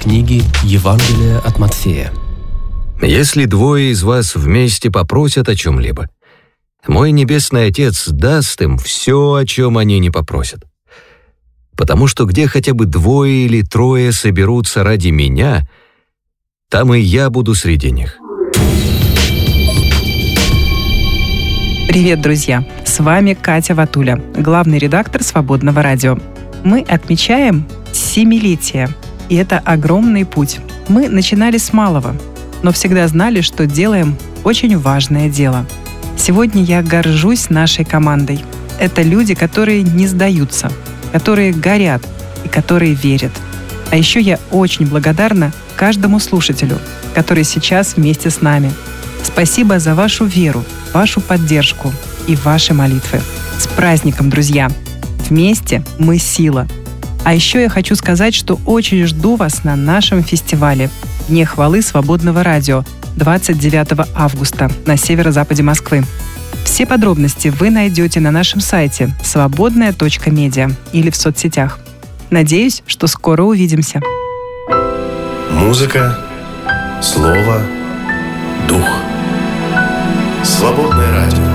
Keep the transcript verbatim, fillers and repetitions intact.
книги Евангелия от Матфея. «Если двое из вас вместе попросят о чем-либо, мой Небесный Отец даст им все, о чем они не попросят. Потому что где хотя бы двое или трое соберутся ради Меня, там и Я буду среди них». Привет, друзья! С вами Катя Ватуля, главный редактор «Свободного радио». Мы отмечаем семилетие, и это огромный путь. Мы начинали с малого, но всегда знали, что делаем очень важное дело. Сегодня я горжусь нашей командой. Это люди, которые не сдаются, которые горят и которые верят. А еще я очень благодарна каждому слушателю, который сейчас вместе с нами. Спасибо за вашу веру, вашу поддержку и ваши молитвы. С праздником, друзья! Вместе мы сила. А еще я хочу сказать, что очень жду вас на нашем фестивале «Дне хвалы Свободного радио» двадцать девятого августа на северо-западе Москвы. Все подробности вы найдете на нашем сайте свободная точка медиа или в соцсетях. Надеюсь, что скоро увидимся. Музыка, слово, дух. Свободное радио.